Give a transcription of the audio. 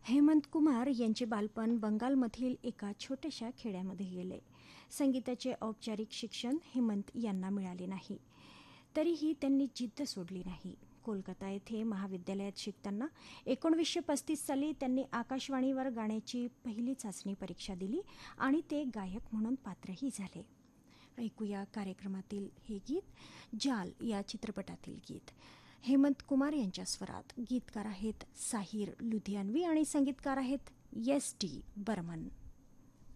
हेमंत कुमार यांचे बालपण बंगालमधील एका छोट्याशा खेड्यामध्ये गेले. संगीताचे औपचारिक शिक्षण हेमंत यांना मिळाले नाही. तरीही त्यांनी जिद्द सोडली नाही. कोलकाता येथे महाविद्यालयात शिकताना 1935 साली त्यांनी आकाशवाणीवर गाण्याची पहिली चाचणी परीक्षा दिली आणि ते गायक म्हणून पात्रही झाले. ऐकूया कार्यक्रमातील हे गीत, जाल या चित्रपटातील गीत. हेमंत कुमार यांच्या स्वरात. गीतकार आहेत साहिर लुधियानवी आणि संगीतकार आहेत एस टी बर्मन.